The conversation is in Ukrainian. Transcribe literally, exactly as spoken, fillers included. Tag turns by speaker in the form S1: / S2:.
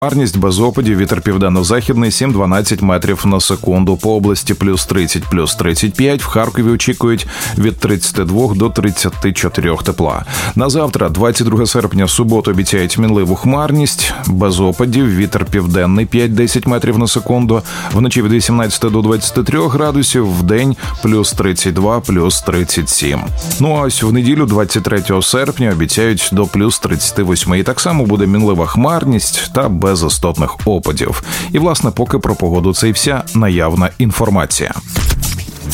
S1: Хмарність без опадів, вітер південно-західний сім-дванадцять метрів на секунду. По області плюс тридцять, плюс тридцять п'ять. В Харкові очікують від тридцяти двох до тридцяти чотирьох тепла. На завтра, двадцять друге серпня, суботу, обіцяють мінливу хмарність, без опадів, вітер південний п'ять-десять метрів на секунду. Вночі від вісімнадцяти до двадцяти трьох градусів, в день плюс тридцять два, плюс тридцять сім. Ну а ось в неділю, двадцять третього серпня, обіцяють до плюс тридцяти восьми. І так само буде мінлива хмарність та без без істотних опадів. І, власне, поки про погоду це і вся наявна інформація.